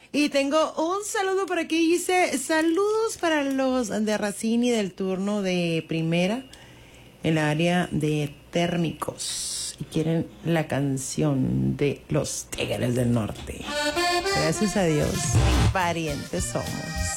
Y tengo un saludo por aquí. Dice, saludos para los de Racini del turno de primera en el área de térmicos. Y quieren la canción de los Tigres del Norte. Gracias a Dios, parientes somos.